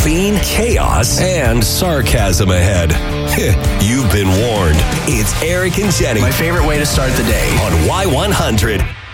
caffeine, chaos, and sarcasm ahead. You've been warned. It's Eric and Jenny. My favorite way to start the day. On Y100.